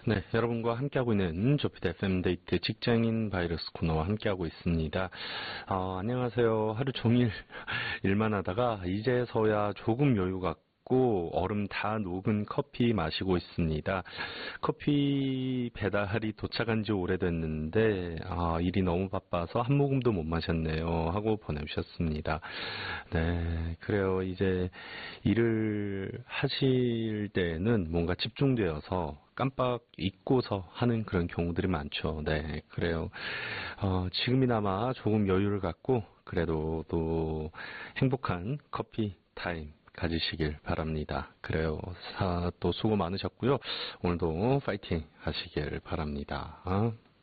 네, 여러분과 함께하고 있는 조피드 FM 데이트 직장인 바이러스 코너와 함께하고 있습니다. 안녕하세요. 하루 종일 일만 하다가 이제서야 조금 여유 갖고 얼음 다 녹은 커피 마시고 있습니다. 커피 배달이 도착한 지 오래됐는데 일이 너무 바빠서 한 모금도 못 마셨네요 하고 보내주셨습니다. 네, 그래요. 이제 일을 하실 때는 뭔가 집중되어서 깜빡 잊고서 하는 그런 경우들이 많죠. 네, 그래요. 지금이나마 조금 여유를 갖고 그래도 또 행복한 커피 타임 가지시길 바랍니다. 그래요. 또 수고 많으셨고요. 오늘도 파이팅 하시길 바랍니다.